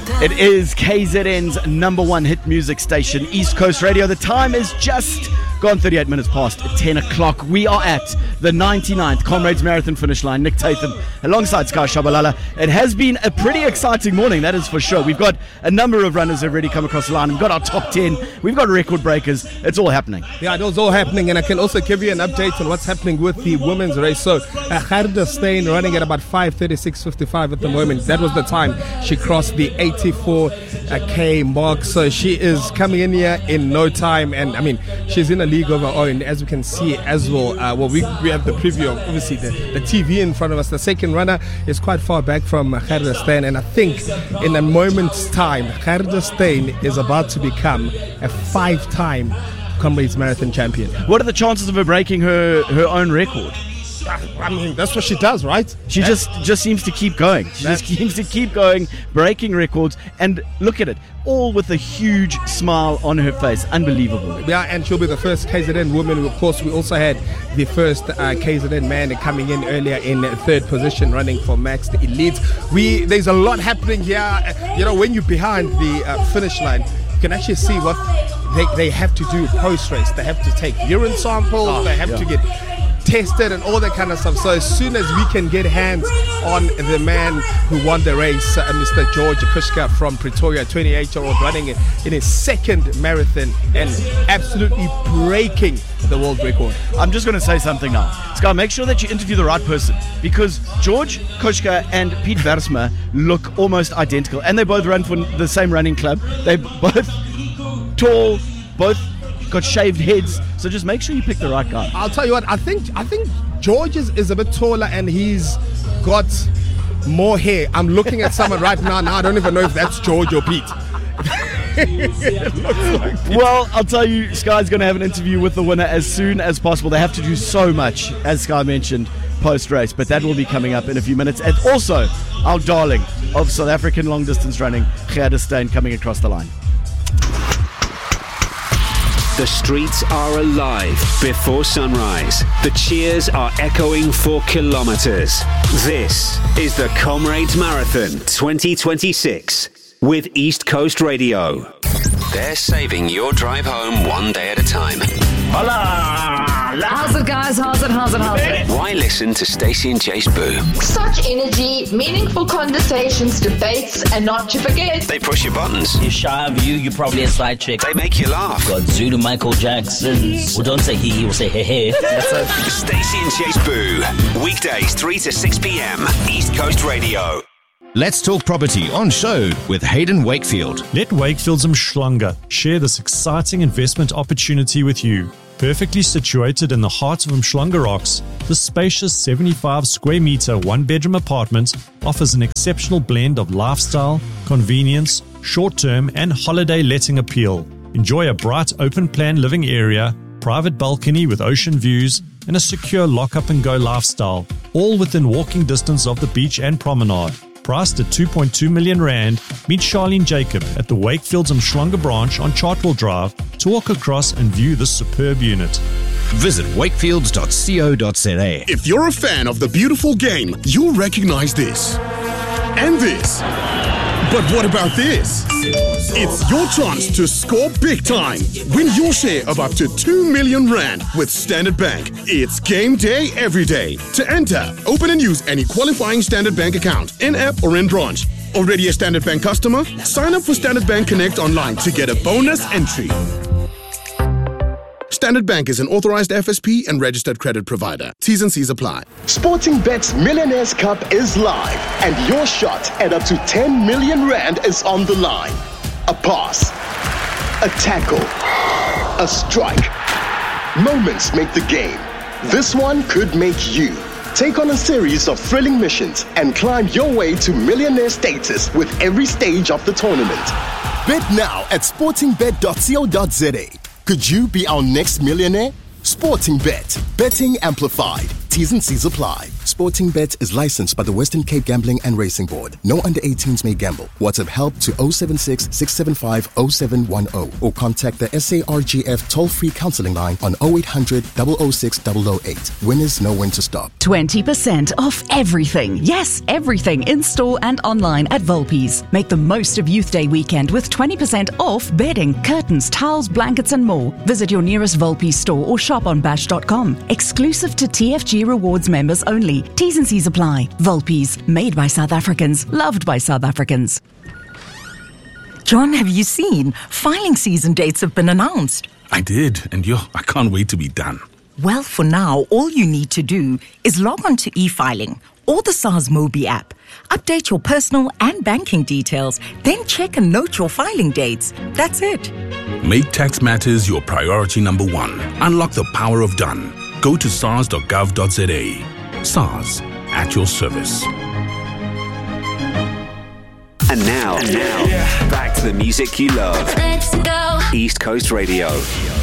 It is KZN's number one hit music station, East Coast Radio. The time is just gone 38 minutes past 10 o'clock. We are at the 99th Comrades Marathon finish line. Nick Tatham alongside Sky Shabalala. It has been a pretty exciting morning, that is for sure. We've got a number of runners who have already come across the line. We've got our top 10. We've got record breakers. It's all happening. Yeah, it's all happening, and I can also give you an update on what's happening with the women's race. So, Gerda Steyn running at about 5:36:55 at the moment. That was the time she crossed the 84K mark. So she is coming in here in no time, and I mean, she's in a league of her own, as we can see as well. We have the preview of obviously the TV in front of us. The second runner is quite far back from Gerda Steyn, and I think in a moment's time, Gerda Steyn is about to become a 5-time Comrades Marathon champion. What are the chances of her breaking her own record? I mean, that's what she does, right? She just seems to keep going. She just seems to keep going, breaking records, and look at it, all with a huge smile on her face. Unbelievable. Yeah, and she'll be the first KZN woman. Of course, we also had the first KZN man coming in earlier in third position, running for Max the Elite. There's a lot happening here. You know, when you're behind the finish line, you can actually see what they have to do post-race. They have to take urine samples. They have to get tested and all that kind of stuff. So as soon as we can get hands on the man who won the race, Mr. George Kushka from Pretoria, 28-year-old, running in his second marathon and absolutely breaking the world record. I'm just going to say something now. Sky, make sure that you interview the right person, because George Kushka and Piet Versma look almost identical, and they both run for the same running club. They both tall, both got shaved heads, so just make sure you pick the right guy. I'll tell you what, I think George is a bit taller and he's got more hair. I'm looking at someone right now I don't even know if that's George or Pete. Well, I'll tell you, Sky's going to have an interview with the winner as soon as possible. They have to do so much, as Sky mentioned, post-race, but that will be coming up in a few minutes. And also, our darling of South African long-distance running, Gerda Steyn, coming across the line. The streets are alive before sunrise. The cheers are echoing for kilometers. This is the Comrades Marathon 2026 with East Coast Radio. They're saving your drive home one day at a time. Hola! How's it, guys? How's it? Why listen to Stacey and Jace Boo? Such energy, meaningful conversations, debates, and not to forget, They push your buttons. You're shy of you're probably a side chick. They make you laugh. Got Zulu Michael Jackson. Well, don't say he will say hey. That's a... Stacey and Jace Boo. Weekdays 3 to 6 p.m. East Coast Radio. Let's talk property on show with Hayden Wakefield. Let Wakefield's Umhlanga share this exciting investment opportunity with you. Perfectly situated in the heart of Umhlanga Rocks, this spacious 75 square meter one-bedroom apartment offers an exceptional blend of lifestyle, convenience, short-term and holiday letting appeal. Enjoy a bright open-plan living area, private balcony with ocean views, and a secure lock-up-and-go lifestyle, all within walking distance of the beach and promenade. Priced at 2.2 million rand, meet Charlene Jacob at the Wakefield's Umhlanga branch on Chartwell Drive to walk across and view this superb unit. Visit wakefields.co.za. If you're a fan of the beautiful game, you'll recognize this. And this. But what about this? It's your chance to score big time. Win your share of up to 2 million rand with Standard Bank. It's game day every day. To enter, open and use any qualifying Standard Bank account, in-app or in-branch. Already a Standard Bank customer? Sign up for Standard Bank Connect online to get a bonus entry. Standard Bank is an authorized FSP and registered credit provider. T's and C's apply. Sporting Bet's Millionaires Cup is live, and your shot at up to 10 million rand is on the line. A pass, a tackle, a strike. Moments make the game. This one could make you. Take on a series of thrilling missions and climb your way to millionaire status with every stage of the tournament. Bet now at sportingbet.co.za. Could you be our next millionaire? Sporting Bet. Betting amplified. T's and C's apply. Sporting Bet is licensed by the Western Cape Gambling and Racing Board. No under 18s may gamble. WhatsApp help to 076 675 0710 or contact the SARGF toll-free counseling line on 0800 006 008. Winners know when to stop. 20% off everything. Yes, everything in store and online at Volpe's. Make the most of Youth Day weekend with 20% off bedding, curtains, towels, blankets and more. Visit your nearest Volpe's store or shop on bash.com. Exclusive to TFG Rewards members only. T's and C's apply. Volpe's, made by South Africans, loved by South Africans. John, have you seen? Filing season dates have been announced. I did, and I can't wait to be done. Well, for now, all you need to do is log on to e-filing or the SARS Mobi app. Update your personal and banking details, then check and note your filing dates. That's it. Make tax matters your priority number one. Unlock the power of done. Go to sars.gov.za. SARS, at your service. And now, back to the music you love. Let's go. East Coast Radio.